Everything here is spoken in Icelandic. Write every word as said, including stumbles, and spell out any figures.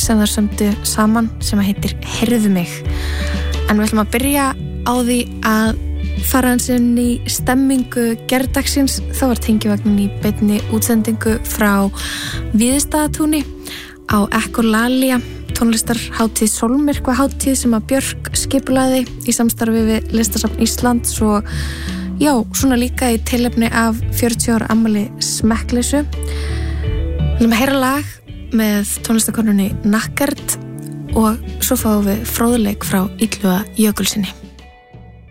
sem þær sömdu saman sem heitir Heyrðu mig. En við ætlum að byrja á því að fara hans inn í stemmingu gerdagsins. Þá var tengivagnin í beinni útsendingu frá Víðistaðatúni á Ekkolalia, tónlistarhátíð Sólmyrkva hátíð sem að Björk skipulagði í samstarfi við Listasafn Íslands og já, svona líka í tilefni af fjörutíu ára afmæli Smekkleysu. Við viljum heyra lag með tónlistakonunni Nakkert og svo fáum við fróðleik frá Illuga Jökulsinni.